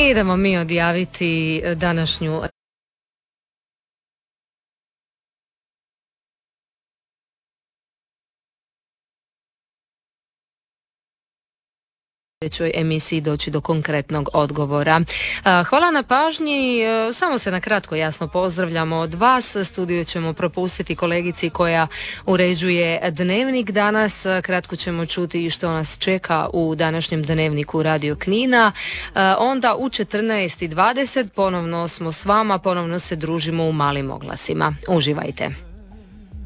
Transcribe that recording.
Idemo mi odjaviti današnju emisiji doći do konkretnog odgovora. Hvala na pažnji, samo se na kratko jasno pozdravljamo od vas. Studio ćemo propustiti kolegici koja uređuje dnevnik danas. Kratko ćemo čuti što nas čeka u današnjem dnevniku Radio Knina. Onda u 14:20 ponovno smo s vama, ponovno se družimo u Malim oglasima. Uživajte.